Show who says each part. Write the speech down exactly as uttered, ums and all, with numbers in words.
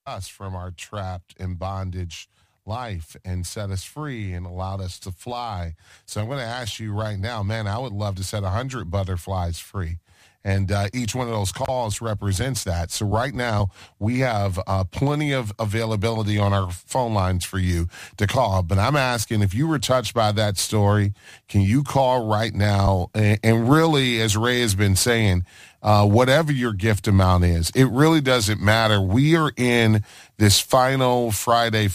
Speaker 1: us from our trapped and bondage life and set us free and allowed us to fly. So I'm going to ask you right now, man, I would love to set one hundred butterflies free. And uh, each one of those calls represents that. So right now, we have uh, plenty of availability on our phone lines for you to call. But I'm asking, if you were touched by that story, can you call right now? And, and really, as Ray has been saying, uh, whatever your gift amount is, it really doesn't matter. We are in this final Friday